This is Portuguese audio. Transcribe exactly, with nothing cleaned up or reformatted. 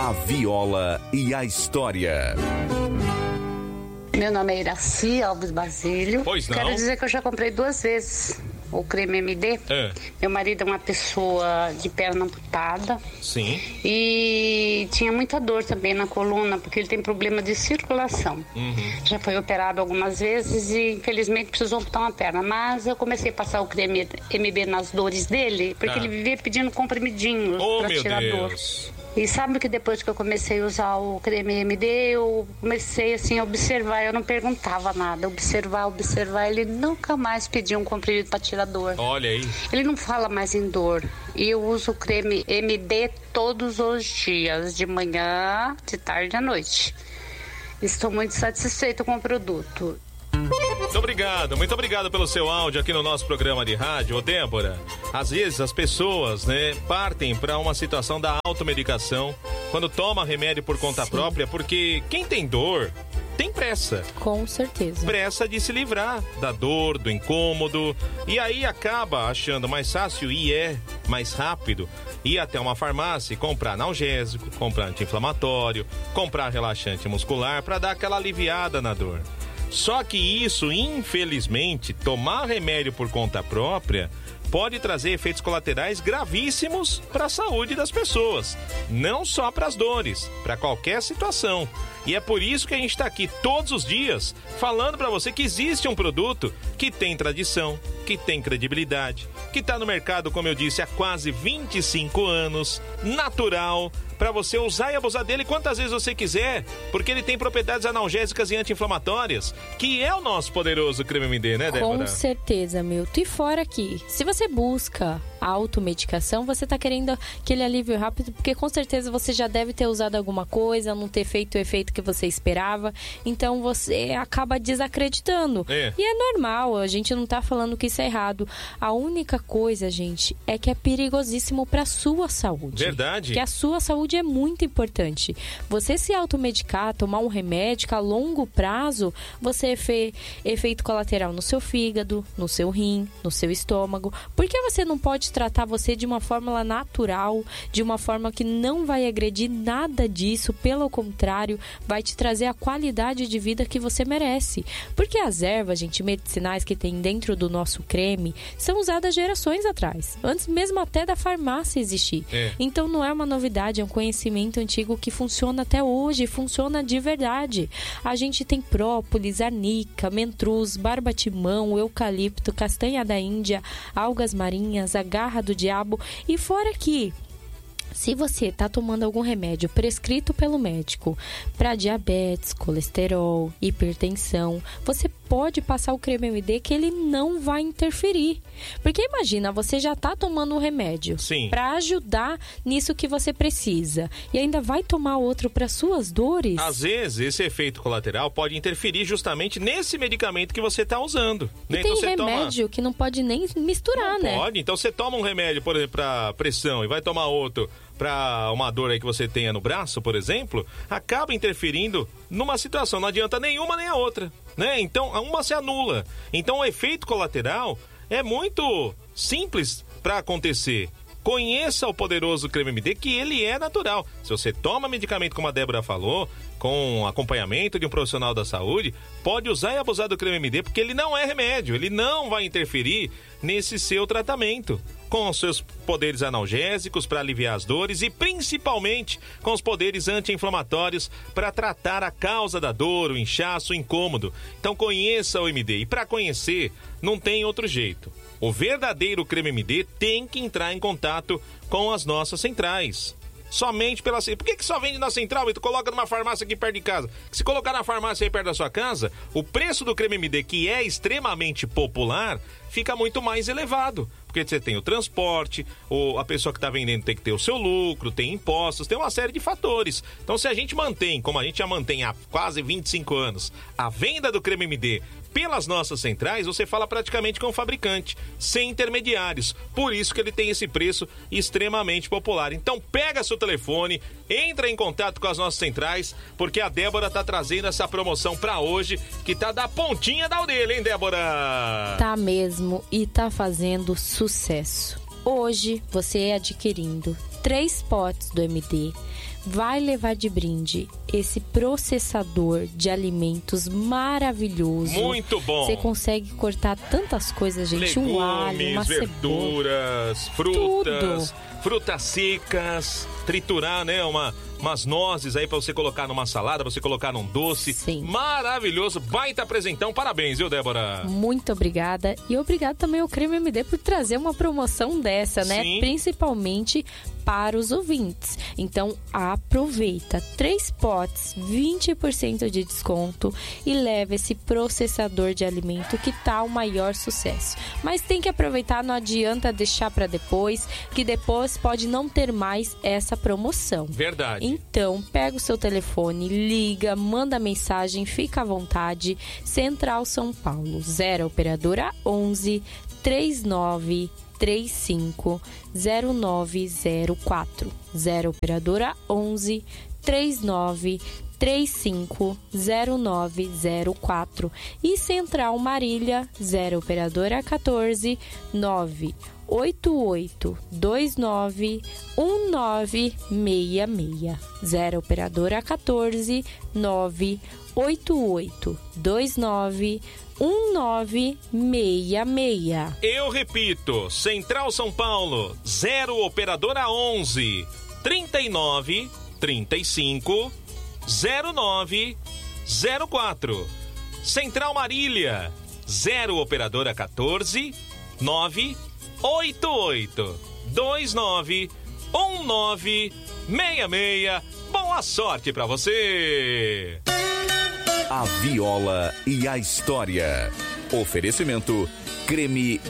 A viola e a história. Meu nome é Iraci Alves Basílio. Pois não. Quero dizer que eu já comprei duas vezes o creme M D. É. Meu marido é uma pessoa de perna amputada. Sim. E tinha muita dor também na coluna, porque ele tem problema de circulação. Uhum. Já foi operado algumas vezes e infelizmente precisou amputar uma perna. Mas eu comecei a passar o creme M D nas dores dele, porque Ah. ele vivia pedindo comprimidinhos Oh, pra meu tirar Deus. dor. E sabe que depois que eu comecei a usar o creme M D, eu comecei assim a observar, eu não perguntava nada, observar, observar, ele nunca mais pediu um comprimido para tirar dor. Olha aí. Ele não fala mais em dor. E eu uso o creme M D todos os dias, de manhã, de tarde e à noite. Estou muito satisfeita com o produto. Muito obrigado, muito obrigado pelo seu áudio aqui no nosso programa de rádio. Ô Débora, às vezes as pessoas, né, partem para uma situação da automedicação quando toma remédio por conta Sim. própria, porque quem tem dor tem pressa. Com certeza. Pressa de se livrar da dor, do incômodo, e aí acaba achando mais fácil, e é mais rápido, ir até uma farmácia e comprar analgésico, comprar anti-inflamatório, comprar relaxante muscular para dar aquela aliviada na dor. Só que isso, infelizmente, tomar remédio por conta própria pode trazer efeitos colaterais gravíssimos para a saúde das pessoas. Não só para as dores, para qualquer situação. E é por isso que a gente está aqui todos os dias falando para você que existe um produto que tem tradição, que tem credibilidade, que está no mercado, como eu disse, há quase vinte e cinco anos, natural, para você usar e abusar dele quantas vezes você quiser, porque ele tem propriedades analgésicas e anti-inflamatórias, que é o nosso poderoso creme M D, né, Débora? Com certeza, Milton. E fora que, se você busca a automedicação, você tá querendo aquele alívio rápido, porque com certeza você já deve ter usado alguma coisa, não ter feito o efeito que você esperava, então você acaba desacreditando. É. E é normal, a gente não tá falando que isso é errado. A única coisa, gente, é que é perigosíssimo pra sua saúde. Verdade. Que a sua saúde é muito importante. Você se automedicar, tomar um remédio, que a longo prazo você vê efeito colateral no seu fígado, no seu rim, no seu estômago. Por que você não pode tratar você de uma fórmula natural, de uma forma que não vai agredir nada disso, pelo contrário, vai te trazer a qualidade de vida que você merece? Porque as ervas, gente, medicinais que tem dentro do nosso creme são usadas gerações atrás, antes mesmo até da farmácia existir. É. Então não é uma novidade, é um conhecimento antigo que funciona até hoje, funciona de verdade. A gente tem própolis, arnica, mentruz, barbatimão, eucalipto, castanha da Índia, algas marinhas, a garra do diabo, e fora que se você está tomando algum remédio prescrito pelo médico para diabetes, colesterol, hipertensão, você pode passar o creme M D que ele não vai interferir. Porque imagina, você já está tomando um remédio para ajudar nisso que você precisa e ainda vai tomar outro para suas dores. Às vezes, esse efeito colateral pode interferir justamente nesse medicamento que você está usando. E né? tem Então, você remédio toma... que não pode nem misturar, não né? Pode, então você toma um remédio, por exemplo, para pressão e vai tomar outro para uma dor aí que você tenha no braço, por exemplo, acaba interferindo numa situação. Não adianta nenhuma nem a outra, né? Então, uma se anula. Então, o efeito colateral é muito simples para acontecer. Conheça o poderoso creme M D, que ele é natural. Se você toma medicamento, como a Débora falou, com acompanhamento de um profissional da saúde, pode usar e abusar do creme M D, porque ele não é remédio, ele não vai interferir nesse seu tratamento, com os seus poderes analgésicos para aliviar as dores e principalmente com os poderes anti-inflamatórios para tratar a causa da dor, o inchaço, o incômodo. Então conheça o M D, e para conhecer não tem outro jeito. O verdadeiro creme M D tem que entrar em contato com as nossas centrais. Somente pela... Por que que só vende na central e tu coloca numa farmácia aqui perto de casa? Que se colocar na farmácia aí perto da sua casa, o preço do creme M D, que é extremamente popular, fica muito mais elevado. Porque você tem o transporte, ou a pessoa que está vendendo tem que ter o seu lucro, tem impostos, tem uma série de fatores. Então, se a gente mantém, como a gente já mantém há quase vinte e cinco anos, a venda do creme M D pelas nossas centrais, você fala praticamente com o fabricante, sem intermediários. Por isso que ele tem esse preço extremamente popular. Então, pega seu telefone, entra em contato com as nossas centrais, porque a Débora tá trazendo essa promoção para hoje, que tá da pontinha da orelha, hein, Débora? Tá mesmo, e tá fazendo sucesso. Hoje, você adquirindo três potes do M D, vai levar de brinde esse processador de alimentos maravilhoso. Muito bom. Você consegue cortar tantas coisas, gente. Legumes, um alho, uma verduras, cebola, frutas, tudo. frutas secas, triturar, né, uma... umas nozes aí pra você colocar numa salada, pra você colocar num doce. Sim. Maravilhoso, baita presentão. Parabéns, viu, Débora? Muito obrigada. E obrigado também ao Creme M D por trazer uma promoção dessa, né? Sim. Principalmente para os ouvintes. Então, aproveita. Três potes, vinte por cento de desconto e leva esse processador de alimento que tá o maior sucesso. Mas tem que aproveitar, não adianta deixar para depois, que depois pode não ter mais essa promoção. Verdade. Então, pega o seu telefone, liga, manda mensagem, fica à vontade. Central São Paulo, zero operadora onze, três nove três cinco, zero nove zero quatro. zero operadora onze, três nove três cinco, zero nove zero quatro. E Central Marília, zero operadora quatorze, nove oito oito dois nove um nove seis seis. zero operadora quatorze, nove oito oito dois nove um nove seis seis. Eu repito, Central São Paulo, zero operadora onze, trinta e nove, trinta e cinco, zero nove zero quatro. Central Marília, zero operadora quatorze, nove oito oito dois nove um nove seis seis. Boa sorte pra você! A Viola e a História. Oferecimento Creme